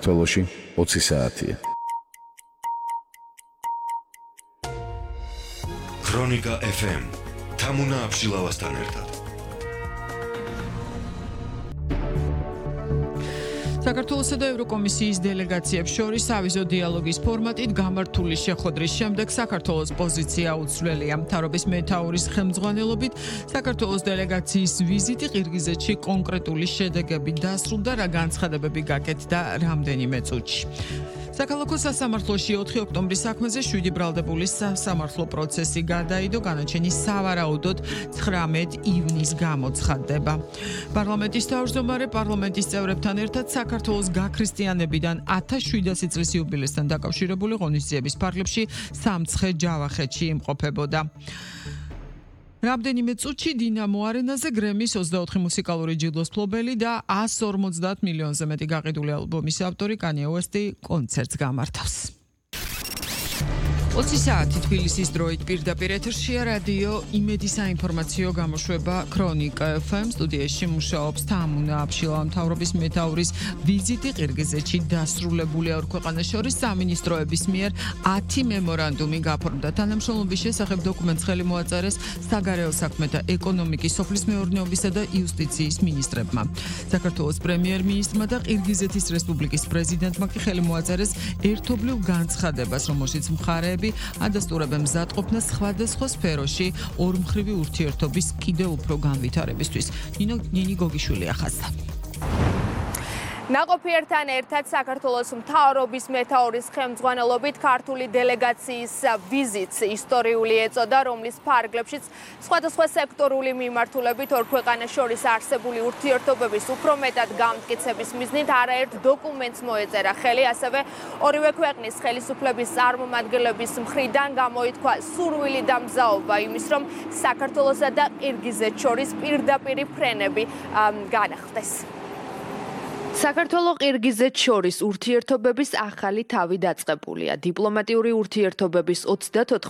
საქართველოში 20 საათია. ქრონიკა FM თამუნა აბშილავასთან ერთად. საქართველოსა და ევროკომისიის დელეგაციებს შორის ავიზო დიალოგის ფორმატით გამართული შეხვედრის შემდეგ საქართველოს პოზიცია უცვლელია. მთავრობის მეთაურის ხელმძღვანელობით საქართველოს დელეგაციის ვიზიტი ყირგიზეთში კონკრეტული შედეგები დასრულდა, რა განცხადებები გაკეთდა რამდენიმე წუთში. საქალაქო სასამართლოში 4 ოქტომბრის საქმეზე 7 ბრალდებული სასამართლო პროცესი გადაიდო, განაჩენი სავარაუდოდ 19 ივნის გამოცხადდება. პარლამენტის თავმჯდომარე პარლამენტის წევრებთან ერთად საქართველოს გაქრისტიანებიდან 1700 წლის იუბილესთან დაკავშირებული ღონისძიების ფარგლებში სამცხე ჯავახეთში იმყოფებოდა. რამდენიმე წუთში დინამო არენაზე გრემის 24 მუსიკალური ჯილდოს მფლობელი და 150 მილიონზე მეტი გაყიდული ალბომის ავტორი კანიე უესტი კონცერტს გამართავს. 20 საათი თბილისის დროით პირდაპირ ეთერშია რადიო იმედი საინფორმაციო გამოშვება ქრონიკა FM. სტუდიაში მუშაობს თამუნა აბშილავა. მთავრობის მეთაურის ვიზიტი ყირგიზეთში დასრულებულია. ორ ქვეყანას შორის სამინისტროების მიერ 10 მემორანდუმი გაფორმდა. თანამშრომლობის შესახებ დოკუმენტს ხელი მოაწერეს საგარეო საქმეთა, ეკონომიკის, სოფლის მეურნეობისა და იუსტიციის მინისტრებმა. საქართველოს პრემიერ-მინისტრმა და ყირგიზეთის რესპუბლიკის პრეზიდენტმა კი ხელი მოაწერეს ერთობლივ განცხადებას, რომელშიც მხარეები ადასტურებენ მზადყოფნას სხვადასხვა სფეროში ორმხრივი ურთიერთობის კიდევ უფრო განვითარებისთვის. ნინი გოგიშვილი ახასდა. ნაყოფიერთან ერთად საქართველოს მთავრობის მეთაურის ხელმძღვანელობით ქართული დელეგაციის ვიზიტს ისტორიული ეწოდა, რომლის ფარგლებშიც სხვადასხვა სექტორული მიმართულებით ორ ქვეყანას შორის არსებული ურთიერთობების უფრო მეტად გამტკიცების მიზნით არაერთ დოკუმენტს მოეწერა ხელი, ასევე ორივე ქვეყნის ხელისუფლების წარმომადგენლების მხრიდან გამოითქვა სურვილი და მზაობა იმის, რომ საქართველოსა და ყირგიზეთს შორის პირდაპირი ფრენები განახლდეს. საქართველოს ყირგიზეთს შორის ურთიერთობების ახალი თავი დაწყებულია. დიპლომატიური ურთიერთობების 34